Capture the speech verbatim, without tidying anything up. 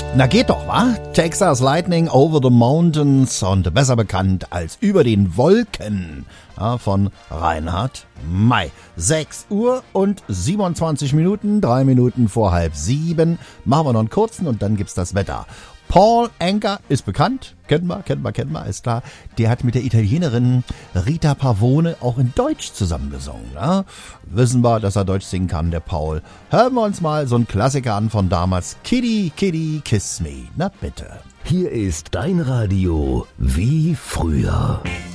Na geht doch, wa? Texas Lightning Over the Mountains und besser bekannt als Über den Wolken, ja, von Reinhard May. sechs Uhr und siebenundzwanzig Minuten, drei Minuten vor halb sieben. Machen wir noch einen kurzen und dann gibt's das Wetter. Paul Anka ist bekannt, kennen wir, kennen wir, kennen wir, ist klar. Der hat mit der Italienerin Rita Pavone auch in Deutsch zusammengesungen. Ne? Wissen wir, dass er Deutsch singen kann, der Paul. Hören wir uns mal so einen Klassiker an von damals. Kitty, Kitty, Kiss Me. Na bitte. Hier ist dein Radio wie früher.